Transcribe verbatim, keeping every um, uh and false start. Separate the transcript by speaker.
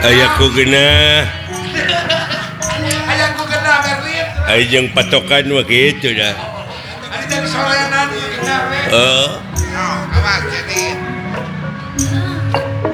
Speaker 1: Ayahku genah Ajeng patokan wah gitu dah. Oh.